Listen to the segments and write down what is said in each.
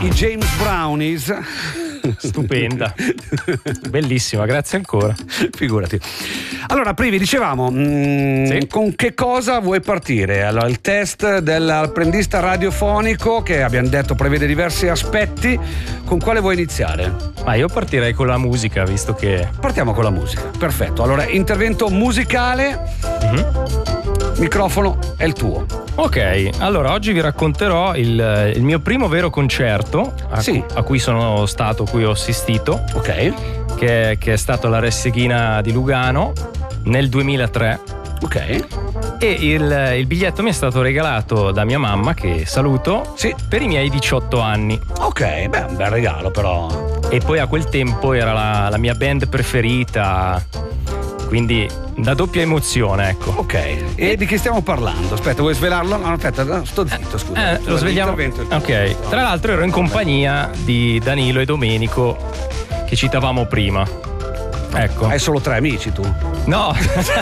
i James Brownies. Stupenda, bellissima, grazie ancora. Figurati. Allora, Privi, dicevamo, Sì. con che cosa vuoi partire? Allora, il test dell'apprendista radiofonico, che abbiamo detto prevede diversi aspetti, con quale vuoi iniziare? Ma io partirei con la musica, visto che... Partiamo con la musica, perfetto. Allora, intervento musicale, microfono è il tuo. Ok, allora oggi vi racconterò il mio primo vero concerto Sì. a cui sono stato, a cui ho assistito, Ok, che è stato alla Resseghina di Lugano nel 2003. ok. E il biglietto mi è stato regalato da mia mamma, che saluto, Sì. per i miei 18 anni. Ok, beh, un bel regalo però. E poi a quel tempo era la mia band preferita, quindi da doppia emozione, ecco. Ok, e di che stiamo parlando? Aspetta, vuoi svelarlo? No, aspetta, sto zitto, scusa. Lo svegliamo. L'intervento è Ok, tra l'altro ero in compagnia di Danilo e Domenico, che citavamo prima. Ecco. Hai solo 3 amici tu? No,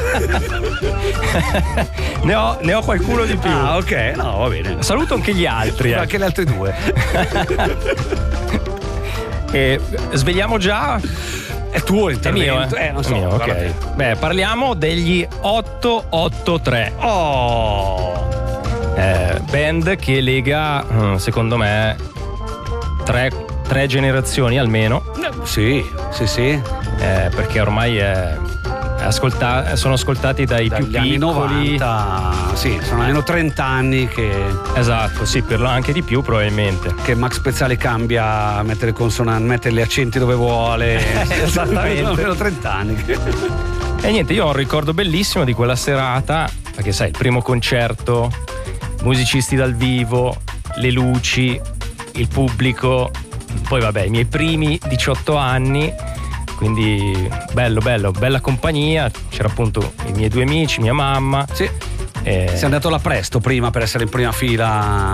ne ho qualcuno di più. Ah, ok, no, va bene. Saluto anche gli altri. Anche le altre 2. E svegliamo già. È tuo È intervento. mio, Non so. È mio, guarda ok. te. Beh, parliamo degli 883. Oh, Band che lega, secondo me, tre generazioni almeno, sì, perché ormai sono ascoltati dai più dagli anni piccoli. 90, sì, sono almeno 30 anni Esatto, sì, per anche di più probabilmente. che Max Pezzali cambia, mette le consonanti, mette gli accenti dove vuole. Esattamente. Sono almeno 30 anni. E niente, io ho un ricordo bellissimo di quella serata, perché sai, il primo concerto, musicisti dal vivo, le luci, il pubblico, poi vabbè, i miei primi 18 anni, quindi bella compagnia, c'era appunto i miei 2 amici, mia mamma. Sì. Sei andato là presto prima per essere in prima fila?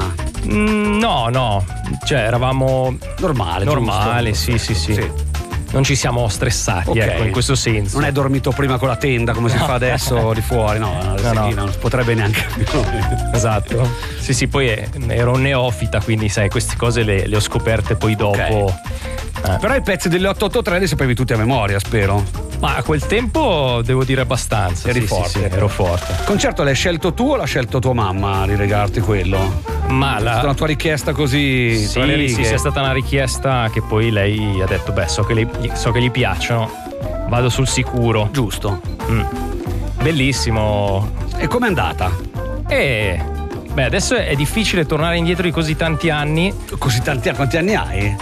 No, cioè eravamo Normale, sì. Non ci siamo stressati, Ok. ecco, in questo senso. Non hai dormito prima con la tenda come si fa adesso di fuori, no, non si potrebbe neanche. Esatto. Sì, poi ero un neofita, quindi sai, queste cose le ho scoperte poi dopo. Però i pezzi delle 883 li sapevi tutti a memoria, spero. Ma a quel tempo devo dire abbastanza. Eri sì, forte. sì, ero forte. Il concerto l'hai scelto tu o l'ha scelto tua mamma di regalarti quello? Ma È stata una tua richiesta così tra le righe? sì, è stata una richiesta che poi lei ha detto, beh, so che gli piacciono, vado sul sicuro. Giusto. Bellissimo. E com'è andata? E beh, adesso è difficile tornare indietro di così tanti anni. Così tanti anni? Quanti anni hai?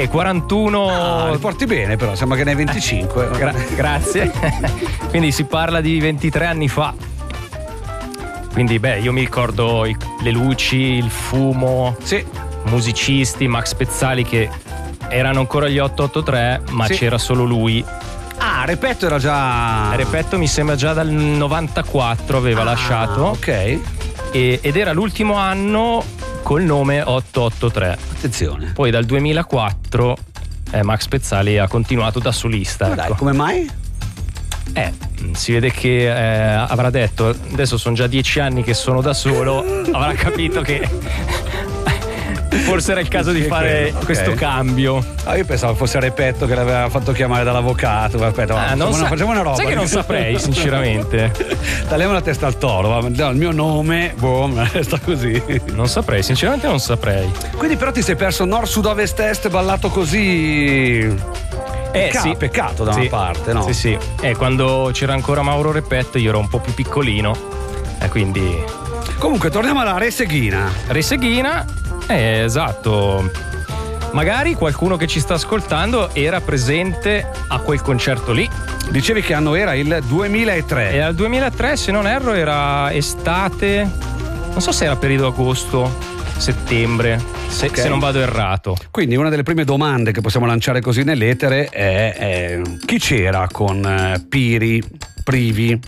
41. Li porti bene, però sembra che ne hai 25. Grazie. Quindi si parla di 23 anni fa. Quindi beh, io mi ricordo le luci, il fumo, Sì. musicisti, Max Pezzali, che erano ancora gli 883, ma Sì. c'era solo lui. Ah, Repetto era già. Repetto mi sembra già dal 94 aveva lasciato. Ok. Ed era l'ultimo anno col nome 883. Attenzione. Poi dal 2004 Max Pezzali ha continuato da solista. Dai, ecco. come mai? Si vede che avrà detto, adesso sono già 10 anni che sono da solo, avrà capito che forse era il caso di fare Ok. questo cambio. Ah, io pensavo fosse Repetto che l'aveva fatto chiamare dall'avvocato. Aspetta, facciamo una roba. Sai che non saprei, sinceramente. Tagliamo la testa al toro, va. Il mio nome, boh, resta così. Non saprei, sinceramente non saprei. Quindi però ti sei perso nord, sud, ovest, est, ballato così. Sì. Peccato da una parte, no? Sì. Quando c'era ancora Mauro Repetto io ero un po' più piccolino. Quindi. Comunque, torniamo alla Resseghina. Resseghina, esatto. Magari qualcuno che ci sta ascoltando era presente a quel concerto lì. Dicevi che anno era il 2003. E al 2003, se non erro, era estate. Non so se era periodo agosto, settembre, se non vado errato. Quindi una delle prime domande che possiamo lanciare così nell'etere è chi c'era con Privi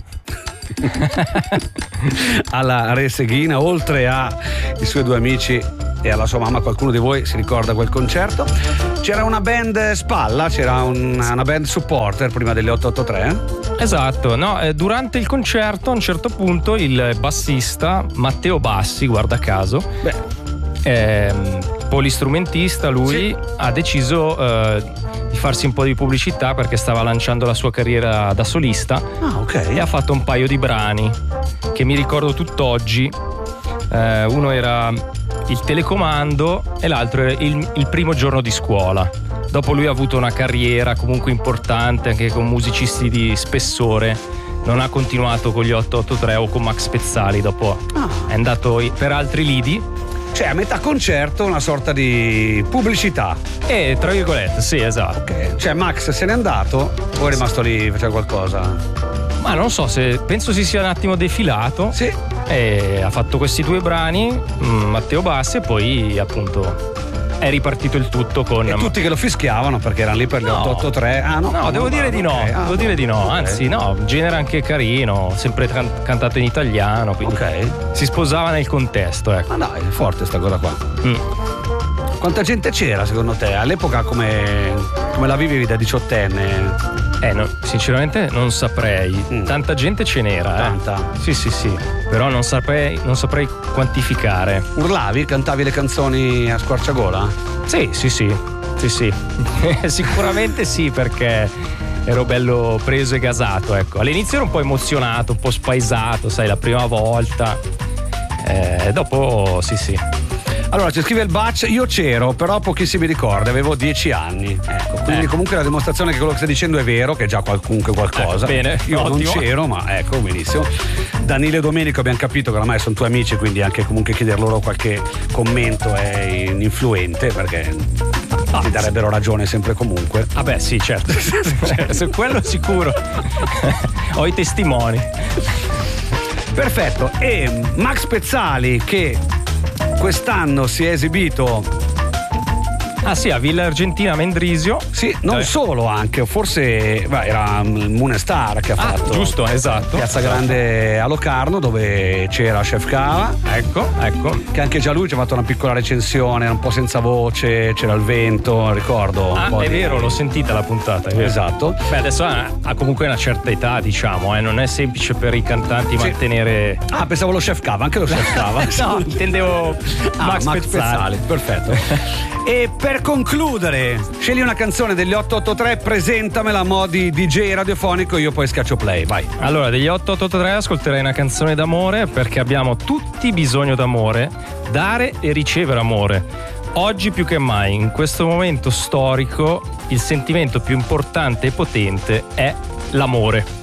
alla Resseghina, oltre ai suoi 2 amici e alla sua mamma. Qualcuno di voi si ricorda quel concerto? C'era una band spalla, c'era una band supporter prima delle 883? Esatto, no, durante il concerto a un certo punto il bassista Matteo Bassi, guarda caso, polistrumentista lui, ha deciso di farsi un po' di pubblicità perché stava lanciando la sua carriera da solista. E ha fatto un paio di brani che mi ricordo tutt'oggi. Uno era Il telecomando e l'altro era il primo giorno di scuola. Dopo lui ha avuto una carriera comunque importante anche con musicisti di spessore. Non ha continuato con gli 883 o con Max Pezzali, dopo è andato per altri lidi. Cioè a metà concerto una sorta di pubblicità. Tra virgolette, sì, esatto. Ok. Cioè Max se n'è andato o è rimasto lì, faceva qualcosa? Ma non so, penso si sia un attimo defilato. Sì. E ha fatto questi 2 brani, Matteo Bassi, e poi appunto è ripartito il tutto con... E tutti che lo fischiavano perché erano lì per gli 883. No, devo dire di no. Devo dire di no. Anzi, no, genere anche carino, sempre cantato in italiano, quindi si sposava nel contesto, ecco. Ma dai, è forte sta cosa qua. Quanta gente c'era secondo te? All'epoca come la vivevi da 18enne? No, sinceramente non saprei. Tanta gente ce n'era. Tanta? Sì. Però non saprei quantificare. Urlavi? Cantavi le canzoni a squarciagola? Sì. Sicuramente sì, perché ero bello preso e gasato, ecco. All'inizio ero un po' emozionato, un po' spaesato, sai, la prima volta. Dopo sì. Allora ci scrive il Batch, io c'ero, però pochissimi ricordi, avevo 10 anni. Ecco, quindi comunque la dimostrazione che quello che stai dicendo è vero, che è già qualcosa. Bene, io ottimo. non c'ero, ma ecco, benissimo. Danilo e Domenico abbiamo capito che ormai sono tuoi amici, quindi anche comunque chieder loro qualche commento è influente, perché ti darebbero ragione sempre e comunque. Sì, certo. Su quello sicuro. Ho i testimoni. Perfetto. E Max Pezzali che quest'anno si è esibito a Villa Argentina Mendrisio. Sì, non solo, anche forse era Moon Star che ha fatto. Giusto, esatto. Piazza Grande a Locarno, dove c'era Chef Cava. Ecco. Che anche già lui ci ha fatto una piccola recensione, un po' senza voce, c'era il vento, ricordo. È vero, l'ho sentita la puntata. È vero. Esatto. Adesso ha comunque una certa età, diciamo, non è semplice per i cantanti mantenere. Pensavo lo Chef Cava, anche lo Chef Cava. No, intendevo Max Pezzali. Perfetto. E per concludere, scegli una canzone degli 883, presentamela a mo' di DJ radiofonico, io poi schiaccio play, vai. Allora, degli 883 ascolterei una canzone d'amore, perché abbiamo tutti bisogno d'amore, dare e ricevere amore. Oggi più che mai, in questo momento storico, il sentimento più importante e potente è l'amore.